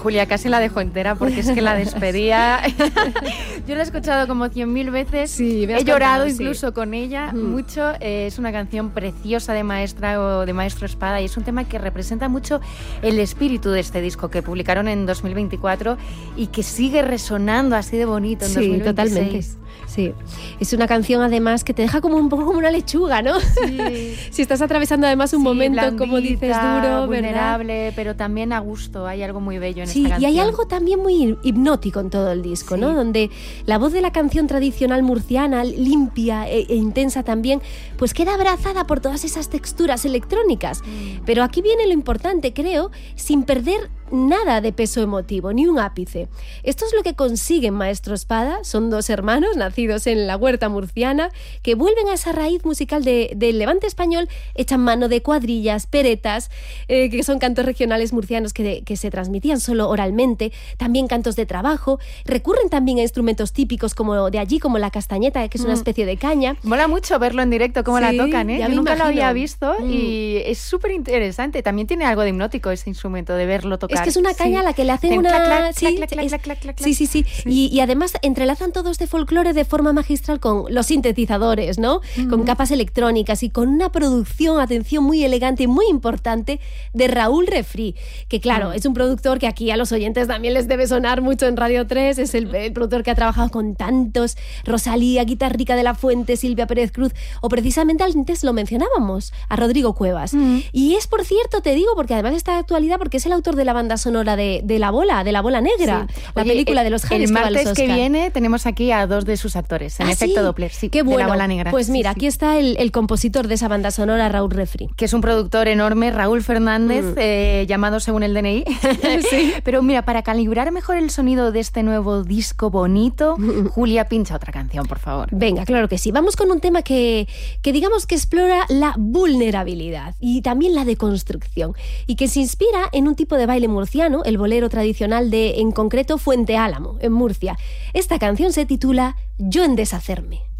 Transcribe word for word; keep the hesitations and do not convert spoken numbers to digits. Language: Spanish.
Julia, casi la dejo entera porque es que la despedía. Yo la he escuchado como cien mil veces. Sí, he llorado contado, incluso sí. con ella Mm. mucho. Eh, es una canción preciosa de maestra o de maestro Espada y es un tema que representa mucho el espíritu de este disco que publicaron en dos mil veinticuatro y que sigue resonando así de bonito en Sí, dos mil veintiséis. totalmente. Sí, es una canción además que te deja como un poco como una lechuga, ¿no? Sí. Si estás atravesando además un Sí, momento, blandita, como dices, duro, vulnerable, ¿verdad? pero también a gusto. Hay algo muy bello en Sí, esta canción. y hay algo también muy hipnótico en todo el disco, Sí. ¿no? Donde la voz de la canción tradicional murciana, limpia e, e intensa también, pues queda abrazada por todas esas texturas electrónicas. Mm. Pero aquí viene lo importante, creo, sin perder nada de peso emotivo, ni un ápice. Esto es lo que consiguen Maestro Espada. Son dos hermanos nacidos en la huerta murciana que vuelven a esa raíz musical de, del levante español, echan mano de cuadrillas, peretas, eh, que son cantos regionales murcianos que, que se transmitían solo oralmente, también cantos de trabajo, recurren también a instrumentos típicos como de allí, como la castañeta, que es una Mm. especie de caña. Mola mucho verlo en directo, cómo Sí, la tocan, ¿eh? ya Yo me nunca lo imagino. había visto Mm. y es súper interesante. También tiene algo de hipnótico ese instrumento, de verlo tocar. Es que es una caña Sí. a la que le hacen Hacen una... clac, clac, sí, clac, clac, es- clac, clac, clac, sí, sí, sí. Sí. Y, y además entrelazan todo este folclore de forma magistral con los sintetizadores, ¿no? Con capas electrónicas y con una producción, atención, muy elegante y muy importante de Raúl Refri, que claro, Mm. es un productor que aquí a los oyentes también les debe sonar mucho en Radio tres, es el, el productor que ha trabajado con tantos, Rosalía, Guitarrica de la Fuente, Silvia Pérez Cruz, o precisamente antes lo mencionábamos, a Rodrigo Cuevas. Mm. Y es, por cierto, te digo, porque además está de actualidad, porque es el autor de la banda sonora de, de La Bola, de La Bola Negra, Sí. la Oye, película el- de los Janes El que va a los martes que Oscar. viene tenemos aquí a dos de sus actores, en ¿Ah, efecto sí? Doppler, sí, Qué de bueno. La Bola Negra. Pues Sí, mira, sí. aquí está el, el compositor de esa banda sonora, Raúl Refri. Que es un productor enorme, Raúl Fernández, Mm. eh, llamado según el D N I. Sí. Pero mira, para calibrar mejor el sonido de este nuevo disco bonito, Julia, pincha otra canción, por favor. Venga, claro que sí. Vamos con un tema que, que digamos que explora la vulnerabilidad y también la deconstrucción y que se inspira en un tipo de baile murciano, el bolero tradicional de, en concreto, Fuente Álamo, en Murcia. Esta canción se titula Yo en deshacerme.